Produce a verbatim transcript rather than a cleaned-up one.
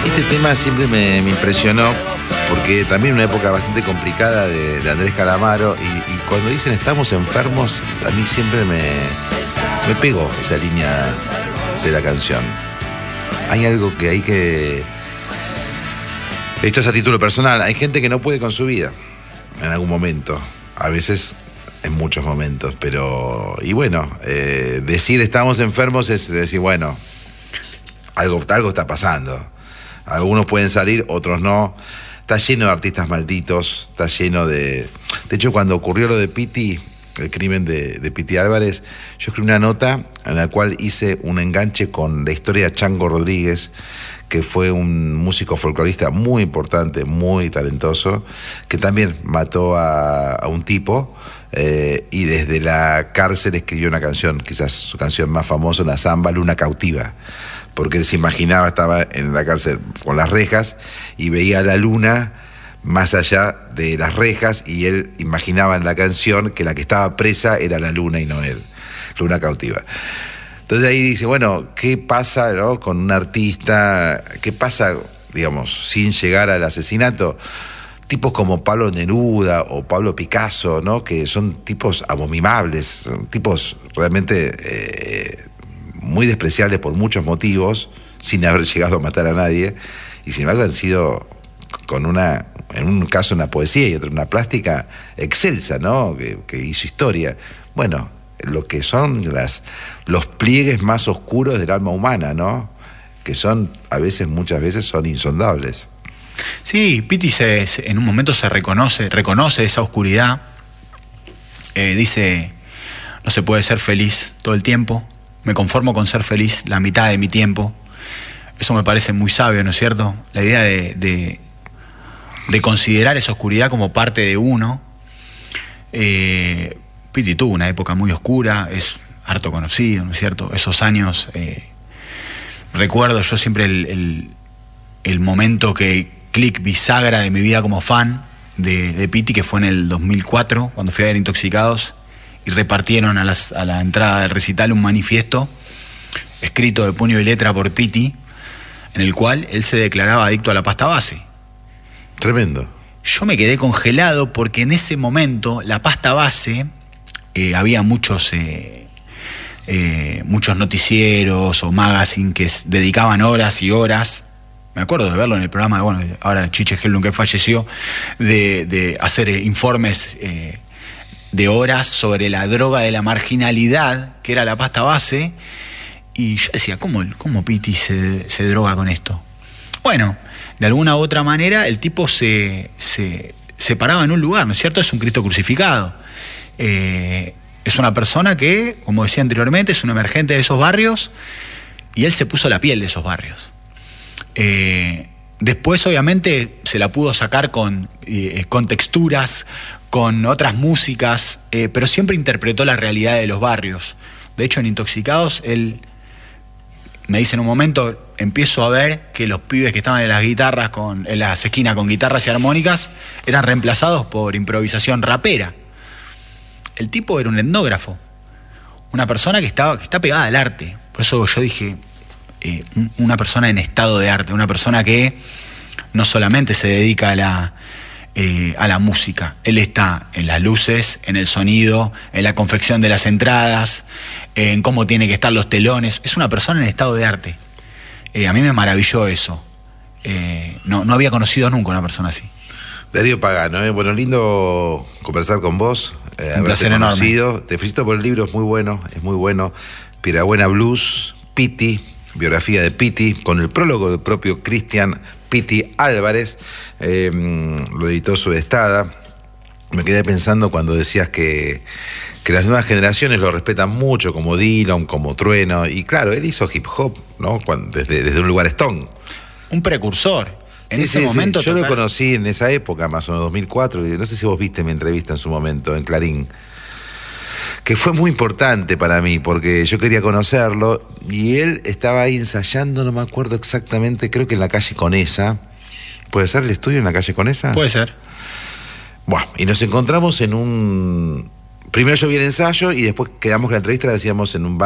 Este tema siempre me, me impresionó porque también una época bastante complicada de, de Andrés Calamaro y, y cuando dicen estamos enfermos, a mí siempre me, me pegó esa línea de la canción. Hay algo que hay que... Esto es a título personal, hay gente que no puede con su vida en algún momento, a veces en muchos momentos, pero... Y bueno, eh, decir estamos enfermos es decir, bueno, algo, algo está pasando. Algunos pueden salir, otros no. Está lleno de artistas malditos, está lleno de... De hecho, cuando ocurrió lo de Piti, el crimen de, de Piti Álvarez, yo escribí una nota en la cual hice un enganche con la historia de Chango Rodríguez, que fue un músico folclorista muy importante, muy talentoso, que también mató a, a un tipo eh, y desde la cárcel escribió una canción, quizás su canción más famosa, una samba, Luna Cautiva, porque él se imaginaba, estaba en la cárcel con las rejas y veía la luna más allá de las rejas y él imaginaba en la canción que la que estaba presa era la luna y no él, Luna Cautiva. Entonces ahí dice, bueno, ¿qué pasa, ¿no? Con un artista? ¿Qué pasa, digamos, sin llegar al asesinato? Tipos como Pablo Neruda o Pablo Picasso, ¿no? Que son tipos abominables, son tipos realmente... Eh, muy despreciables por muchos motivos, sin haber llegado a matar a nadie, y sin embargo han sido con una, en un caso una poesía y otro una plástica excelsa, ¿no? Que, que hizo historia. Bueno, lo que son las, los pliegues más oscuros del alma humana, ¿no? Que son, a veces, muchas veces, son insondables. Sí, Piti se, se, en un momento se reconoce, reconoce esa oscuridad, eh, dice, no se puede ser feliz todo el tiempo, me conformo con ser feliz la mitad de mi tiempo. Eso me parece muy sabio, ¿no es cierto? La idea de, de, de considerar esa oscuridad como parte de uno. Eh, Piti tuvo una época muy oscura, es harto conocido, ¿no es cierto? Esos años, eh, recuerdo yo siempre el, el, el momento que clic bisagra de mi vida como fan de, de Piti, que fue en el dos mil cuatro, cuando fui a ver Intoxicados, y repartieron a, las, a la entrada del recital un manifiesto escrito de puño y letra por Piti, en el cual él se declaraba adicto a la pasta base. Tremendo. Yo me quedé congelado porque en ese momento la pasta base, eh, había muchos, eh, eh, muchos noticieros o magazine que dedicaban horas y horas, me acuerdo de verlo en el programa, bueno, ahora Chiche Helblum, que falleció, de, de hacer eh, informes... Eh, de horas sobre la droga de la marginalidad, que era la pasta base, y yo decía, ¿cómo, cómo Piti se, se droga con esto? Bueno, de alguna u otra manera el tipo se, se, se paraba en un lugar, ¿no es cierto? Es un Cristo crucificado. Eh, es una persona que, como decía anteriormente, es un emergente de esos barrios, y él se puso la piel de esos barrios. Eh, después, obviamente, se la pudo sacar con, eh, con texturas, con otras músicas, eh, pero siempre interpretó la realidad de los barrios. De hecho, en Intoxicados, él me dice en un momento, empiezo a ver que los pibes que estaban en las guitarras, con, en las esquinas con guitarras y armónicas, eran reemplazados por improvisación rapera. El tipo era un etnógrafo, una persona que, estaba, que está pegada al arte. Por eso yo dije, eh, una persona en estado de arte, una persona que no solamente se dedica a la... Eh, a la música. Él está en las luces, en el sonido, en la confección de las entradas, eh, en cómo tienen que estar los telones. Es una persona en estado de arte. Eh, a mí me maravilló eso. Eh, no, no había conocido nunca una persona así. Darío Pagano, ¿eh? Bueno, lindo conversar con vos. Eh, Un placer enorme. Te felicito por el libro, es muy bueno, es muy bueno. Pirabuena Blues, Piti, biografía de Piti, con el prólogo del propio Cristian Piti Álvarez, eh, lo editó Subestada. Me quedé pensando cuando decías que, que las nuevas generaciones lo respetan mucho, como Dylan, como Trueno, y claro, él hizo hip hop, ¿no? Cuando, desde, desde un lugar Stone. Un precursor. En sí, ese sí, momento. Sí. Yo total... lo conocí en esa época, más o menos dos mil cuatro, no sé si vos viste mi entrevista en su momento en Clarín, que fue muy importante para mí, porque yo quería conocerlo, y él estaba ahí ensayando, no me acuerdo exactamente, creo que en la calle Conesa. ¿Puede ser el estudio en la calle Conesa? Puede ser. Bueno, y nos encontramos en un... Primero yo vi el ensayo, y después quedamos que la entrevista la decíamos en un bar.